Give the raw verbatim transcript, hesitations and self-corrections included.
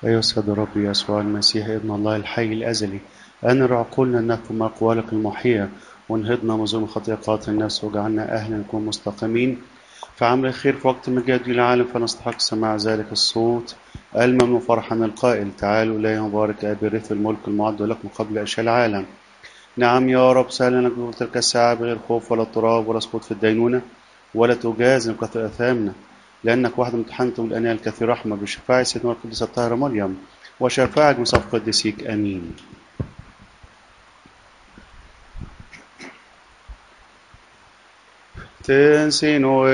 أيها السيد ربي يسوع المسيح ابن الله الحي الأزلي، أنر عقولنا أن نفهم أقوالك المحية، وانهضنا من ظلم خطيئات النفس، وجعلنا أهلا نكون مستقيمين في عمل الخير في وقت مجاد العالم، فنستحق سماع ذلك الصوت المملو فرحا القائل: تعالوا إلي مبارك أبي رث الملك المعد لكم قبل أشياء العالم. نعم يا رب، سهل لك دخول تلك الساعة بغير خوف ولا اضطراب ولا سقوط في الدينونة، ولا تجازم كثر أثامنا، لأنك وحد امتحنتم الأنية الكثير رحمة بشفاعة سيدنا القدس الطاهرة مريم وشفاعة مصاف قدسيك. آمين. تنسينو